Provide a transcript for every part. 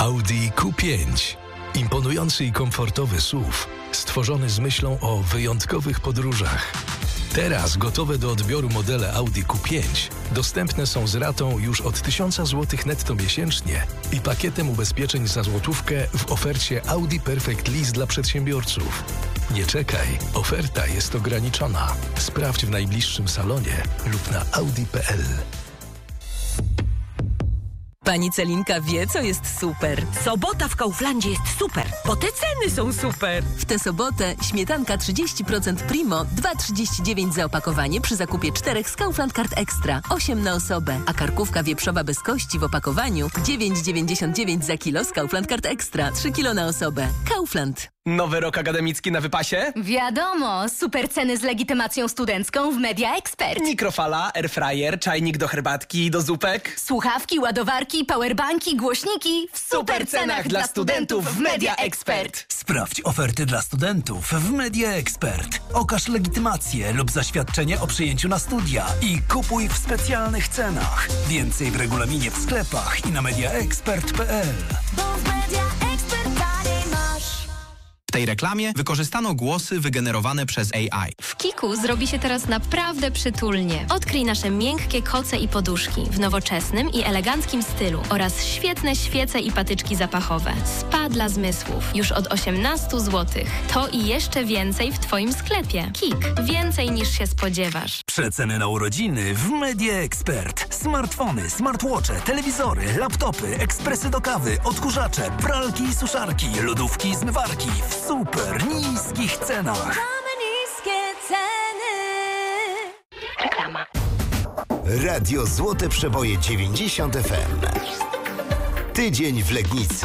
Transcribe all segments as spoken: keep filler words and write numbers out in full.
Audi Q pięć. Imponujący i komfortowy S U V, stworzony z myślą o wyjątkowych podróżach. Teraz gotowe do odbioru modele Audi Q pięć dostępne są z ratą już od tysiąc złotych netto miesięcznie i pakietem ubezpieczeń za złotówkę w ofercie Audi Perfect Lease dla przedsiębiorców. Nie czekaj, oferta jest ograniczona. Sprawdź w najbliższym salonie lub na audi kropka p l. Pani Celinka wie, co jest super. Sobota w Kauflandzie jest super, bo te ceny są super. W tę sobotę śmietanka trzydzieści procent Primo, dwa trzydzieści dziewięć za opakowanie przy zakupie czterech z Kaufland Card Extra, osiem na osobę. A karkówka wieprzowa bez kości w opakowaniu dziewięć dziewięćdziesiąt dziewięć za kilo z Kaufland Card Extra, trzy kilo na osobę. Kaufland. Nowy rok akademicki na wypasie? Wiadomo, super ceny z legitymacją studencką w Media Expert. Mikrofala, airfryer, czajnik do herbatki i do zupek. Słuchawki, ładowarki, powerbanki, głośniki w super cenach dla studentów w Media Expert. Sprawdź oferty dla studentów w Media Expert. Okaż legitymację lub zaświadczenie o przyjęciu na studia i kupuj w specjalnych cenach. Więcej w regulaminie w sklepach i na mediaexpert kropka p l. W tej reklamie wykorzystano głosy wygenerowane przez A I. W Kiku zrobi się teraz naprawdę przytulnie. Odkryj nasze miękkie koce i poduszki w nowoczesnym i eleganckim stylu oraz świetne świece i patyczki zapachowe. Spa dla zmysłów już od osiemnaście złotych. To i jeszcze więcej w Twoim sklepie. Kik. Więcej niż się spodziewasz. Przeceny na urodziny w Media Expert. Smartfony, smartwatche, telewizory, laptopy, ekspresy do kawy, odkurzacze, pralki i suszarki, lodówki i zmywarki w super niskich cenach. Mamy niskie ceny. Reklama. Radio Złote Przeboje dziewięćdziesiąt F M. Tydzień w Legnicy.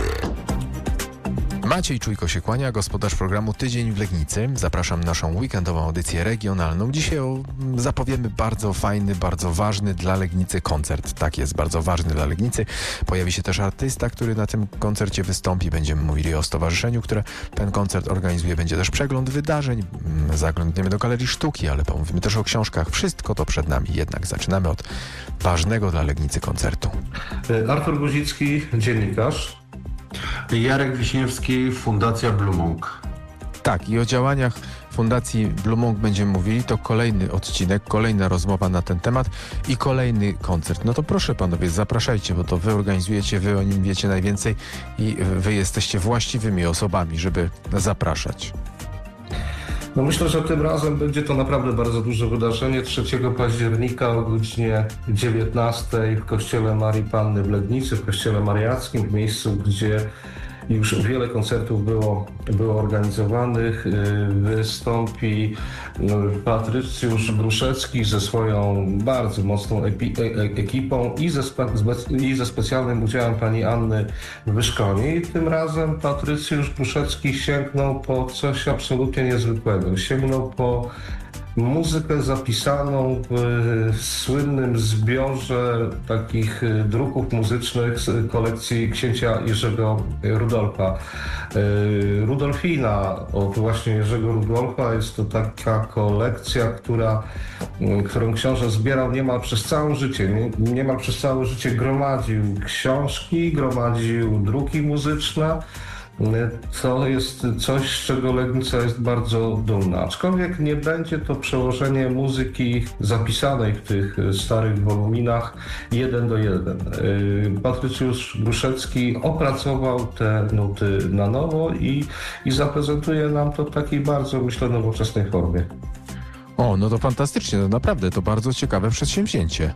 Maciej Czujko się kłania, gospodarz programu Tydzień w Legnicy. Zapraszam na naszą weekendową audycję regionalną. Dzisiaj o, zapowiemy bardzo fajny, bardzo ważny dla Legnicy koncert. Tak jest, bardzo ważny dla Legnicy. Pojawi się też artysta, który na tym koncercie wystąpi. Będziemy mówili o stowarzyszeniu, które ten koncert organizuje. Będzie też przegląd wydarzeń. Zaglądniemy do Galerii Sztuki, ale pomówimy też o książkach. Wszystko to przed nami. Jednak zaczynamy od ważnego dla Legnicy koncertu. Artur Guzicki, dziennikarz. Jarek Wiśniewski, Fundacja Blue Monk. Tak, i o działaniach Fundacji Blue Monk będziemy mówili. To kolejny odcinek, kolejna rozmowa na ten temat i kolejny koncert. No to proszę panowie, zapraszajcie, bo to wy organizujecie, wy o nim wiecie najwięcej i wy jesteście właściwymi osobami, żeby zapraszać. No myślę, że tym razem będzie to naprawdę bardzo duże wydarzenie. trzeciego października o godzinie dziewiętnastej w kościele Marii Panny w Legnicy, w kościele mariackim, w miejscu, gdzie już wiele koncertów było, było organizowanych. Wystąpi Patrycjusz Gruszecki ze swoją bardzo mocną epi- e- ekipą i ze, spe- i ze specjalnym udziałem pani Anny Wyszkoni. Tym razem Patrycjusz Gruszecki sięgnął po coś absolutnie niezwykłego. Sięgnął po muzykę zapisaną w słynnym zbiorze takich druków muzycznych z kolekcji księcia Jerzego Rudolfa. Rudolfina od właśnie Jerzego Rudolfa jest to taka kolekcja, która, którą książę zbierał niemal przez całe życie. Niemal przez całe życie gromadził książki, gromadził druki muzyczne. To jest coś, z czego Legnica jest bardzo dumna. Aczkolwiek nie będzie to przełożenie muzyki zapisanej w tych starych woluminach jeden do jeden. Patrycjusz Gruszecki opracował te nuty na nowo i, i zaprezentuje nam to w takiej bardzo, myślę, nowoczesnej formie. O, no to fantastycznie, no naprawdę, to bardzo ciekawe przedsięwzięcie.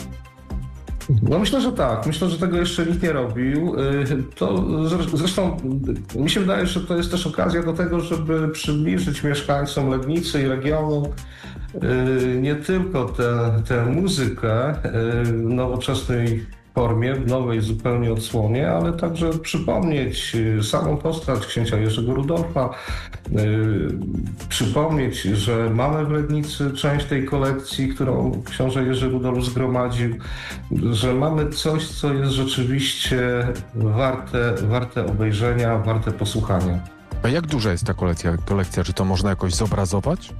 No myślę, że tak. Myślę, że tego jeszcze nikt nie robił. To zresztą mi się wydaje, że to jest też okazja do tego, żeby przybliżyć mieszkańcom Legnicy i regionu nie tylko tę, tę muzykę w nowoczesnej formie, w nowej zupełnie odsłonie, ale także przypomnieć samą postać księcia Jerzego Rudolfa, przypomnieć, że mamy w Legnicy część tej kolekcji, którą książę Jerzy Rudolf zgromadził, że mamy coś, co jest rzeczywiście warte, warte obejrzenia, warte posłuchania. A jak duża jest ta kolekcja? kolekcja? Czy to można jakoś zobrazować?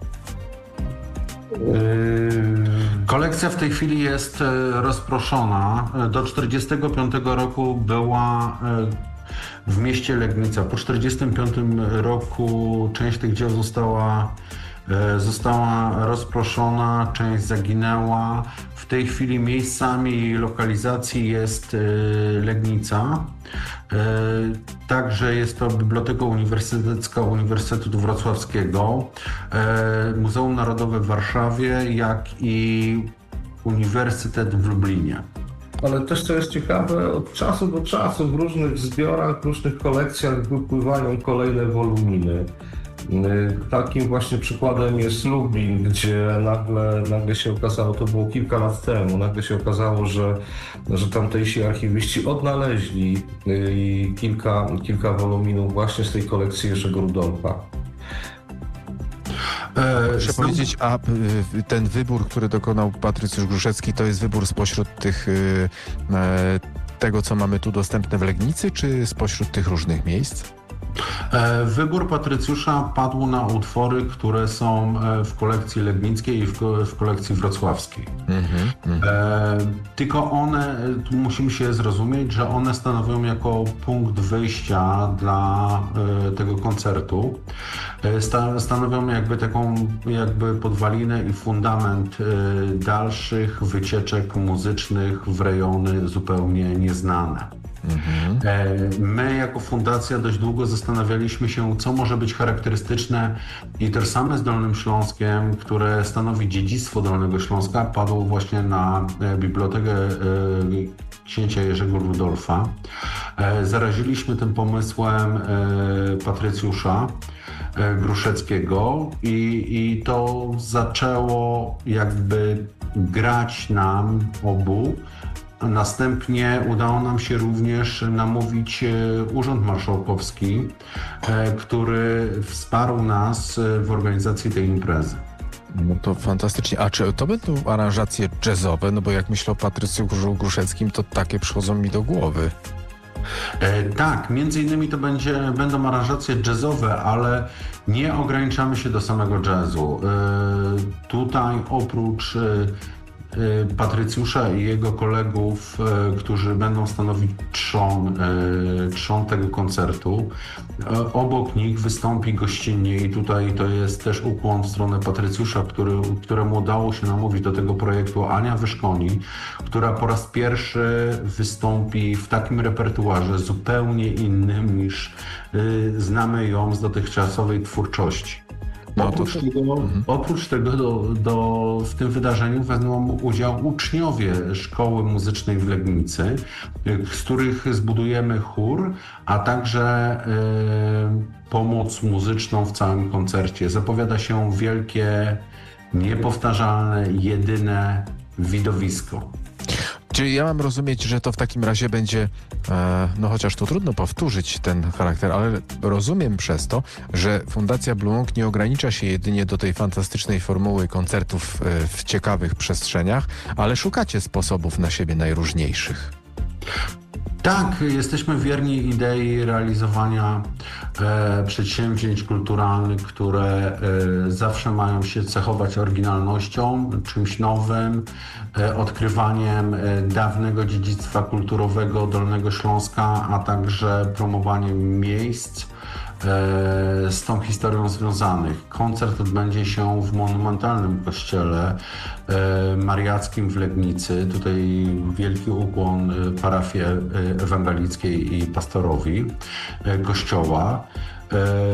Kolekcja w tej chwili jest rozproszona. Do czterdziestego piątego roku była w mieście Legnica. Po tysiąc dziewięćset czterdziestym piątym roku część tych dzieł została, została rozproszona, część zaginęła. W tej chwili miejscami jej lokalizacji jest Legnica. Także jest to Biblioteka Uniwersytecka Uniwersytetu Wrocławskiego, Muzeum Narodowe w Warszawie, jak i Uniwersytet w Lublinie. Ale też, co jest ciekawe, od czasu do czasu w różnych zbiorach, w różnych kolekcjach wypływają kolejne woluminy. Takim właśnie przykładem jest Lublin, gdzie nagle, nagle się okazało, to było kilka lat temu, nagle się okazało, że, że tamtejsi archiwiści odnaleźli kilka, kilka woluminów właśnie z tej kolekcji Jerzego Rudolfa. Proszę powiedzieć, a ten wybór, który dokonał Patrycjusz Gruszecki, to jest wybór spośród tych, tego, co mamy tu dostępne w Legnicy, czy spośród tych różnych miejsc? Wybór Patrycjusza padł na utwory, które są w kolekcji legnickiej i w, w kolekcji wrocławskiej. Mm-hmm. E, tylko one, tu musimy się zrozumieć, że one stanowią jako punkt wyjścia dla e, tego koncertu. E, sta, stanowią jakby taką jakby podwalinę i fundament e, dalszych wycieczek muzycznych w rejony zupełnie nieznane. Mhm. My jako fundacja dość długo zastanawialiśmy się, co może być charakterystyczne i tożsame z Dolnym Śląskiem, które stanowi dziedzictwo Dolnego Śląska, padło właśnie na bibliotekę księcia Jerzego Rudolfa. Zaraziliśmy tym pomysłem Patrycjusza Gruszeckiego i, i to zaczęło jakby grać nam obu. Następnie udało nam się również namówić Urząd Marszałkowski, który wsparł nas w organizacji tej imprezy. No to fantastycznie. A czy to będą aranżacje jazzowe? No bo jak myślę o Patrycjuszu Gruszeckim, to takie przychodzą mi do głowy. E, tak, między innymi to będzie, będą aranżacje jazzowe, ale nie ograniczamy się do samego jazzu. E, tutaj oprócz e, Patrycjusza i jego kolegów, którzy będą stanowić trzon, trzon tego koncertu. Obok nich wystąpi gościnnie i tutaj to jest też ukłon w stronę Patrycjusza, który, któremu udało się namówić do tego projektu Ania Wyszkoni, która po raz pierwszy wystąpi w takim repertuarze zupełnie innym niż znamy ją z dotychczasowej twórczości. No, oprócz, to... tego, mhm. oprócz tego do, do, w tym wydarzeniu wezmą udział uczniowie Szkoły Muzycznej w Legnicy, z których zbudujemy chór, a także y, pomoc muzyczną w całym koncercie. Zapowiada się wielkie, niepowtarzalne, jedyne widowisko. Czyli ja mam rozumieć, że to w takim razie będzie, e, no chociaż to trudno powtórzyć ten charakter, ale rozumiem przez to, że Fundacja Blue Monk nie ogranicza się jedynie do tej fantastycznej formuły koncertów e, w ciekawych przestrzeniach, ale szukacie sposobów na siebie najróżniejszych. Tak, jesteśmy wierni idei realizowania e, przedsięwzięć kulturalnych, które e, zawsze mają się cechować oryginalnością, czymś nowym, e, odkrywaniem e, dawnego dziedzictwa kulturowego Dolnego Śląska, a także promowaniem miejsc e, z tą historią związanych. Koncert odbędzie się w monumentalnym kościele e, mariackim w Legnicy. Tutaj wielki ukłon parafii ewangelickiej i pastorowi e, kościoła, e,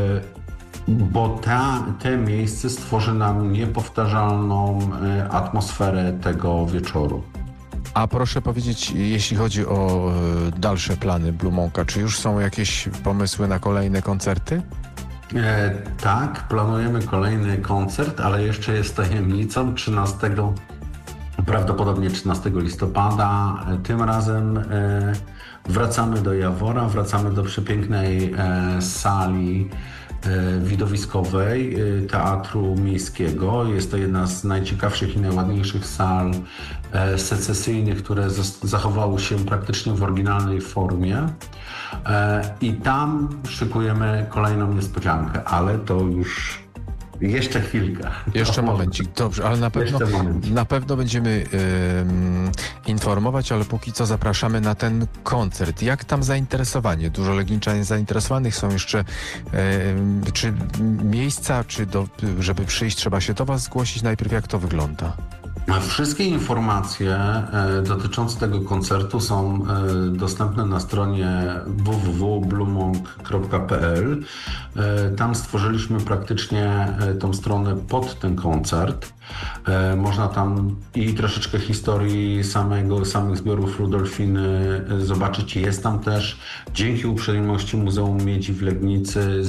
bo ta, te miejsce stworzy nam niepowtarzalną e, atmosferę tego wieczoru. A proszę powiedzieć, jeśli chodzi o e, dalsze plany Blue Monka, czy już są jakieś pomysły na kolejne koncerty? E, tak, planujemy kolejny koncert, ale jeszcze jest tajemnicą. trzynastego, prawdopodobnie trzynastego listopada. Tym razem e, wracamy do Jawora, wracamy do przepięknej e, sali e, widowiskowej e, Teatru Miejskiego. Jest to jedna z najciekawszych i najładniejszych sal e, secesyjnych, które z- zachowały się praktycznie w oryginalnej formie. E, I tam szykujemy kolejną niespodziankę, ale to już Jeszcze chwilkę. Jeszcze momencik, dobrze, ale na pewno, na pewno będziemy y, informować, ale póki co zapraszamy na ten koncert. Jak tam zainteresowanie? Dużo legniczan jest zainteresowanych, są jeszcze y, czy miejsca, czy do, żeby przyjść, trzeba się do was zgłosić najpierw, jak to wygląda? Wszystkie informacje e, dotyczące tego koncertu są e, dostępne na stronie w w w kropka blumong kropka p l. E, tam stworzyliśmy praktycznie e, tą stronę pod ten koncert. E, można tam i troszeczkę historii samego, samych zbiorów Rudolfiny e, zobaczyć. Jest tam też, dzięki uprzejmości Muzeum Miedzi w Legnicy,